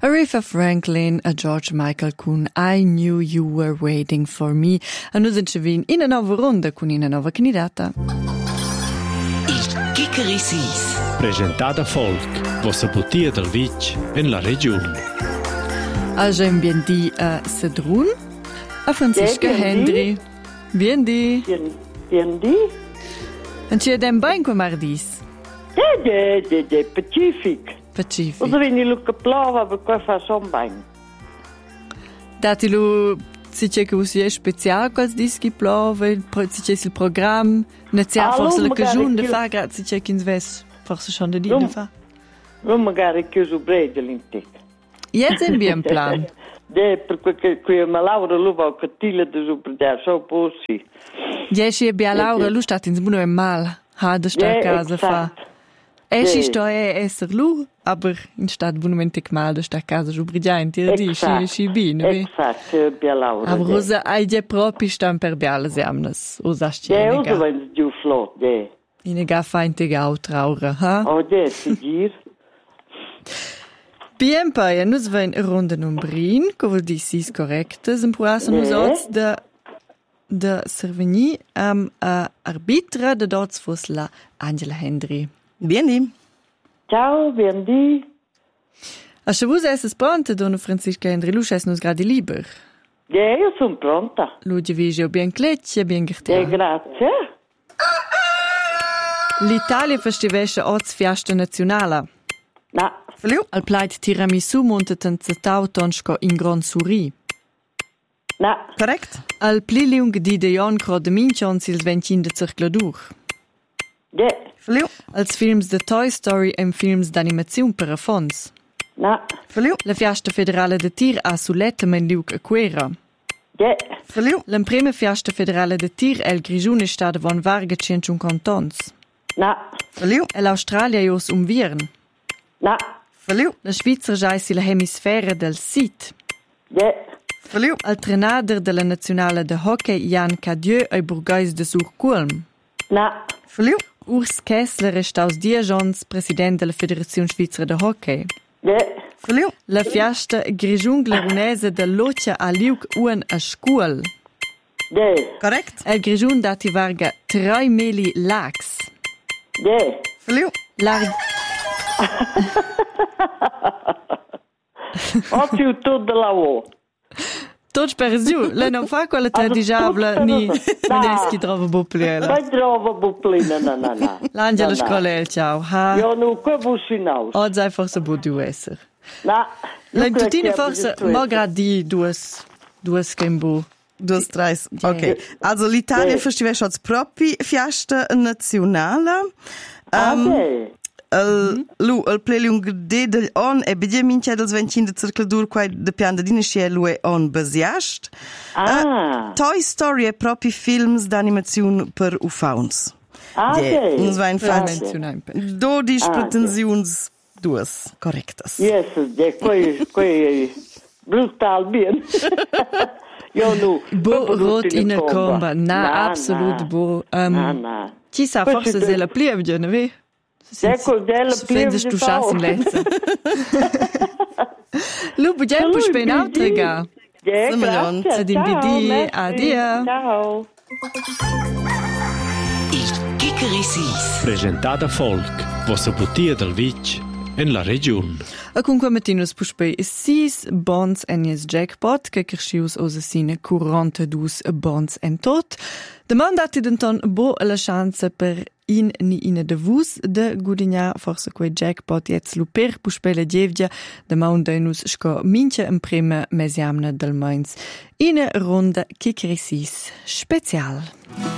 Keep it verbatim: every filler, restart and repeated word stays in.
Aretha Franklin a George Michael con I Knew You Were Waiting For Me. A noi in una nuova ronda con una nuova candidata. Il Chickeri Sis. Presentata Folk, vostra bottiglia del Vic in la regione. Oggi abbiamo di a Sedrun, a Franziska Yeah, Hendry. Biendi. Biendi? E ci abbiamo ben come mardis. De, de, de, de, Pacific. Pacific. Oder wenn ich luca plova, aber qua fa son bang. Dati lu si c'è che usi è speciale quals dischi plove, si c'è il programma, ne c'è Ah, forse lu, la cagione magari de più- fa, grazie c'è chi ves forse schon de di Lu- de fa. Non magari chiuso brede l'intic. Jetzt sind wir im Plan. De, perché qui ma Laura lu va cattiva de super da so possi. Jesci e Bia Laura, lu stat ins buno e mal, ha da sta a casa fa. E si sto e esser lu, aber in stat buno mente mal da sta a casa giù brigianti, e di si si bine, ve. Esatto, Bia Laura. Aber rosa ai je propi stan per Biale semnas, usa De, stiene uso ga. wenn du flot, de. Ine ga fa inte gau traura, ha? Oh, de, sigir. Bien poi, nus vein ronda numbrin, co vol dir sis correctes, en proas nus Eh? ots de de serveni am uh, arbitra de dots fos la Angela Hendry. Biendi. Ciao, biendi. A se vus esses pronta, dona Franziska Hendry, lu es nus gradi liber. De, io sono pronta. Lu divisi bien clecce, bien De, gertia. grazie. L'Italia festivesce ots fiasta nazionala. Na, Fliu. Al plait tiramisu montaten zetau tonschko in Grand Souris. na, Korrekt. Al pli liung di de Jon cro de minchon sil vencin de circladur. de, Fliu. Als films de Toy Story e films d'animaziun per affons. na, Fliu. La fiasta federale de tir a Suletta men liug a Quera. de, Fliu. L'emprema fiasta federale de tir el Grigione sta de von Varga cienchun cantons. na, Fliu. El Australia jos um Viren. na, Fliu. La Svizra giai la hemisfera del Sit. de, Fliu. Al trenader de la nazionale de hockey Jan Cadieu ai Burgais de Surculm. na, Fliu. Urs Kessler est aus Diejons president de la Federazione Svizzera de Hockey. de, Fliu. La fiasta Grigiun Glarunese de Locia a liug uen a Scuol. de, Korrekt. El Grigiun dati varga trei meli lax. de. Fliu. Lar... Occhio tutto la uo. Tots per giù, lei non fa quella tradigiabla tutto ni per giù. neschi trova bupliela. Poi trovo buplina, na, na, na. L'Angela Na, na. Scolel, ciao. Ha. Io non qua businaus. Oggi hai forse bu du esser. Na, Lei io credo tutine che forse abbia mo detto gradi duas duas kembu. Duas, treis. Ok. Also l'Italia De. festivesce als propi fiesta nazionala. Ah, Um, de. El, lu, el pleliung de del on e bedia mincha dels vencin de circladur quai de pian de dinascia lu e on basiast. Ah, Toy Story e propi films d'animaziun per ufauns. ah, de. de. Uns va in Per fact menzionare. dodici Ah, pretensiuns duas correctas. Yes, de quei, quei brutal bien. Io nu. Bo rot in a comba. Na, absolut bo. Um, Na, na. Ci sa Poi forse si se la plievgia, ne ve? Ecco, della Fendes tu plievgia chas in fa. lezza. Lu budem pu spen altre ga. Ja, Simmelion. grazie. Ad in Ciao, bidi, merci. adia. Ciao. Il Chickeri Sis. Presentata Folk, vostra bottiglia del Vic in la regione. A cunque mattinus puspei sis bonds enies jackpot, che crescius osa sine quarantadus bonds en tot. Demandati denton bo la chance per in ni ina de vus de gudigna forse quei jackpot jetzt lu per puspei la dievgia de maundenus sco mince in prima mesiamna del Mainz. Ina ronda che cresis special.